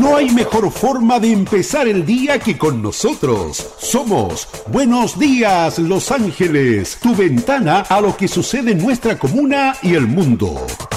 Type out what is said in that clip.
No hay mejor forma de empezar el día que con nosotros. Somos Buenos Días, Los Ángeles, tu ventana a lo que sucede en nuestra comuna y el mundo.